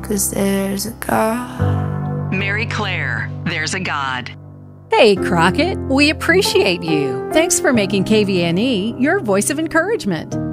'cause there's a God. Mary Claire, There's a God. Hey, Crockett, we appreciate you. Thanks for making KVNE your voice of encouragement.